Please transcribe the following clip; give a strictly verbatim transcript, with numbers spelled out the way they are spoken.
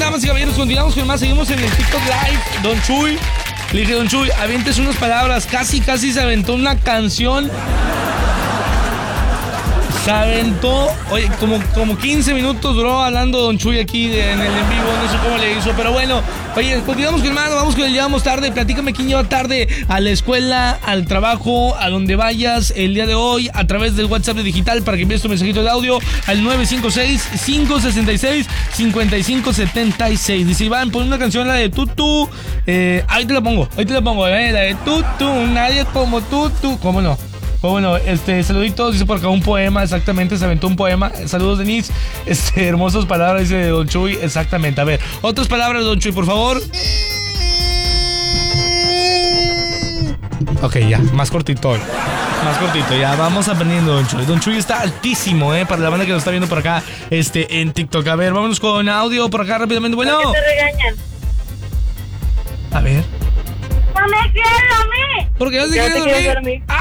damas y caballeros, continuamos con más. Seguimos en el TikTok Live. Don Chuy, le dije, Don Chuy, avientes unas palabras. Casi, casi se aventó una canción. Se aventó, oye, como, como quince minutos duró hablando Don Chuy aquí de, en el en vivo, no sé cómo le hizo, pero bueno, oye, continuamos con el hermano, vamos con el llegamos tarde, platícame quién lleva tarde a la escuela, al trabajo, a donde vayas el día de hoy, a través del WhatsApp de digital para que envíes tu mensajito de audio al nueve cinco seis, cinco seis seis, cinco cinco siete seis. Dice Iván, pon una canción, la de Tutu, eh, ahí te la pongo, ahí te la pongo, eh, la de Tutu, nadie como Tutu, ¿cómo no? Pues bueno, este, saluditos, dice por acá un poema, exactamente, se aventó un poema. Saludos, Denise, este, hermosas palabras, dice Don Chuy, exactamente. A ver, otras palabras, Don Chuy, por favor. Ok, ya, más cortito hoy. Más cortito, ya, vamos aprendiendo, Don Chuy. Don Chuy está altísimo, eh, para la banda que nos está viendo por acá, este, en TikTok. A ver, vámonos con audio por acá rápidamente, bueno. ¿Por qué te regañan? A ver. ¡No me quieres dormir! ¿Por qué no se quiere dormir? dormir?